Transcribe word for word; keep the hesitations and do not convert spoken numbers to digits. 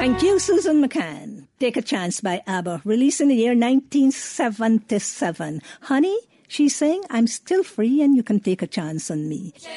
Thank you, Susan McCann. Take a Chance by ABBA, released in the year nineteen seventy-seven. Honey, she's saying, I'm still free and you can take a chance on me.